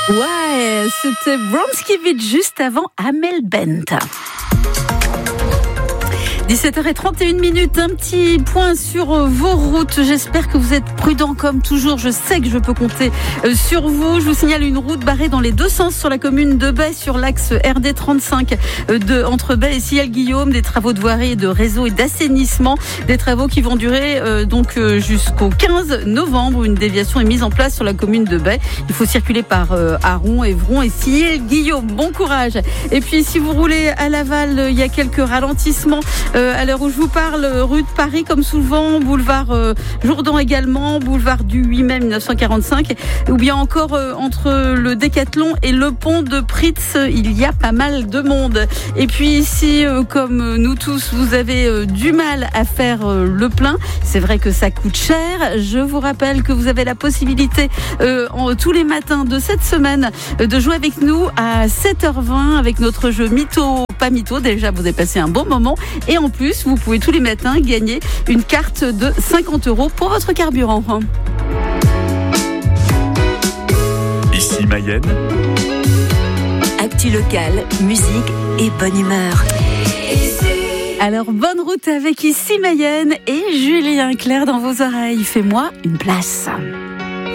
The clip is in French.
Ouais, c'était Bronskiewicz juste avant Amel Bent. 17h31, un petit point sur vos routes. J'espère que vous êtes prudents comme toujours. Je sais que je peux compter sur vous. Je vous signale une route barrée dans les deux sens sur la commune de Baie, sur l'axe RD 35 entre Baie et Siel-Guillaume. Des travaux de voirie, de réseau et d'assainissement. Des travaux qui vont durer jusqu'au 15 novembre. Une déviation est mise en place sur la commune de Baie. Il faut circuler par Aron, Évron et Siel-Guillaume. Bon courage. Et puis si vous roulez à Laval, il y a quelques ralentissements. À l'heure où je vous parle, rue de Paris comme souvent, boulevard Jourdan également, boulevard du 8 mai 1945, ou bien encore entre le Décathlon et le pont de Pritz, il y a pas mal de monde. Et puis si, comme nous tous, vous avez du mal à faire le plein, c'est vrai que ça coûte cher. Je vous rappelle que vous avez la possibilité tous les matins de cette semaine de jouer avec nous à 7h20 avec notre jeu Mytho, pas Mytho. Déjà, vous avez passé un bon moment et en plus, vous pouvez tous les matins gagner une carte de 50 € pour votre carburant. Ici Mayenne. Actu locale, musique et bonne humeur. Alors, bonne route avec Ici Mayenne et Julien Clerc dans vos oreilles. Fais-moi une place.